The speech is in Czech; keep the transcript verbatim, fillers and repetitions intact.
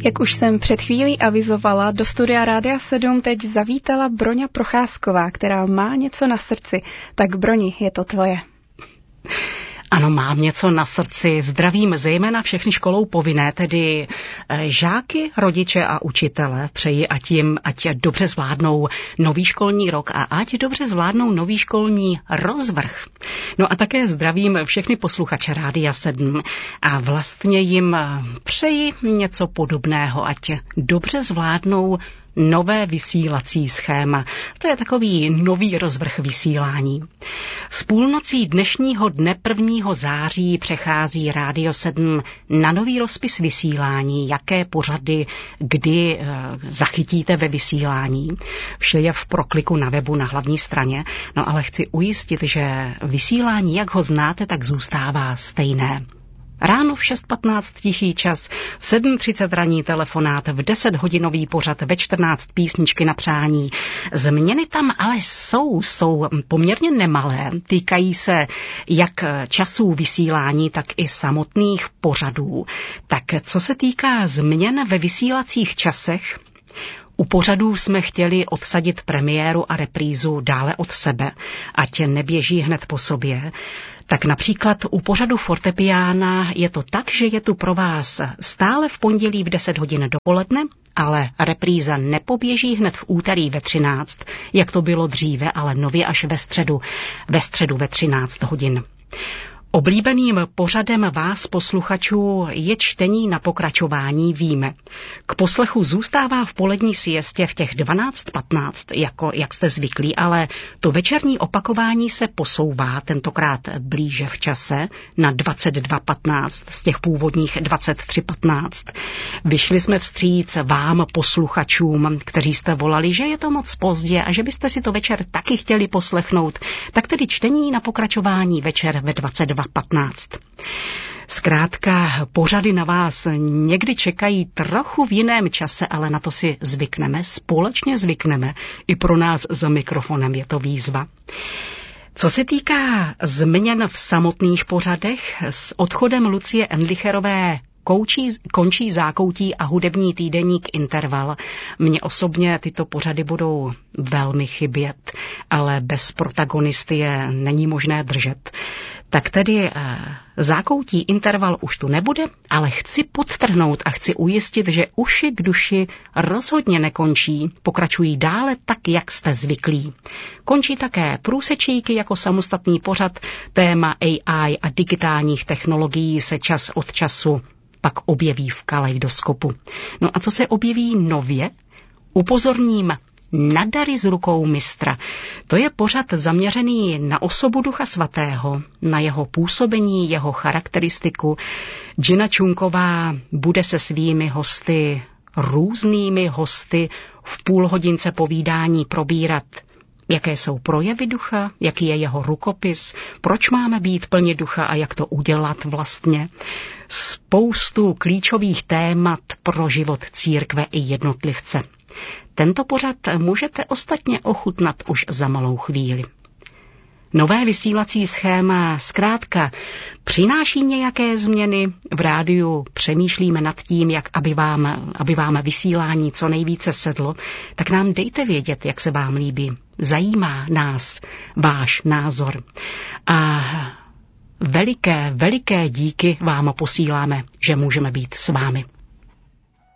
Jak už jsem před chvílí avizovala, do studia Rádia sedm teď zavítala Broňa Procházková, která má něco na srdci. Tak Broni, je to tvoje. Ano, mám něco na srdci. Zdravím zejména všechny školou povinné, tedy žáky, rodiče a učitele. Přeji, ať jim, ať dobře zvládnou nový školní rok a ať dobře zvládnou nový školní rozvrh. No a také zdravím všechny posluchače Rádia sedm a vlastně jim přeji něco podobného, ať dobře zvládnou nové vysílací schéma. To je takový nový rozvrh vysílání. S půlnocí dnešního dne prvního září přechází Rádio sedm na nový rozpis vysílání, jaké pořady, kdy e, zachytíte ve vysílání. Vše je v prokliku na webu na hlavní straně, no ale chci ujistit, že vysílání, jak ho znáte, tak zůstává stejné. Ráno v šest patnáct tichý čas, v sedm třicet ranní telefonát, v deset hodinový pořad, ve čtrnáct písničky na přání. Změny tam ale jsou, jsou poměrně nemalé, týkají se jak časů vysílání, tak i samotných pořadů. Tak co se týká změn ve vysílacích časech, u pořadů jsme chtěli odsadit premiéru a reprízu dále od sebe, ať neběží hned po sobě. Tak například u pořadu fortepiána je to tak, že je tu pro vás stále v pondělí v deset hodin dopoledne, ale repríza nepoběží hned v úterý ve třináct, jak to bylo dříve, ale nově až ve středu, ve středu ve třináct hodin. Oblíbeným pořadem vás, posluchačů, je čtení na pokračování, víme. K poslechu zůstává v polední siestě v těch dvanáct patnáct, jako jak jste zvyklí, ale to večerní opakování se posouvá, tentokrát blíže v čase, na dvacet dva patnáct z těch původních dvacet tři patnáct. Vyšli jsme vstříc vám, posluchačům, kteří jste volali, že je to moc pozdě a že byste si to večer taky chtěli poslechnout, tak tedy čtení na pokračování večer ve dvacet dva patnáct. Zkrátka, pořady na vás někdy čekají trochu v jiném čase, ale na to si zvykneme, společně zvykneme. I pro nás za mikrofonem je to výzva. Co se týká změn v samotných pořadech, s odchodem Lucie Endlicherové Koučí, končí Zákoutí a hudební týdeník Interval. Mně osobně tyto pořady budou velmi chybět, ale bez protagonisty je není možné držet. Tak tedy Zákoutí Interval už tu nebude, ale chci podtrhnout a chci ujistit, že Uši k duši rozhodně nekončí, pokračují dále tak, jak jste zvyklí. Končí také Průsečíky jako samostatný pořad, téma A I a digitálních technologií se čas od času pak objeví v kaleidoskopu. No a co se objeví nově? Upozorním na dary z rukou mistra. To je pořad zaměřený na osobu Ducha Svatého, na jeho působení, jeho charakteristiku. Gina Čunková bude se svými hosty, různými hosty, v půlhodince povídání probírat, jaké jsou projevy ducha, jaký je jeho rukopis, proč máme být plně ducha a jak to udělat vlastně. Spoustu klíčových témat pro život církve i jednotlivce. Tento pořad můžete ostatně ochutnat už za malou chvíli. Nové vysílací schéma zkrátka přináší nějaké změny. V rádiu přemýšlíme nad tím, jak aby vám, aby vám vysílání co nejvíce sedlo, tak nám dejte vědět, jak se vám líbí. Zajímá nás váš názor. A veliké, veliké díky vám posíláme, že můžeme být s vámi.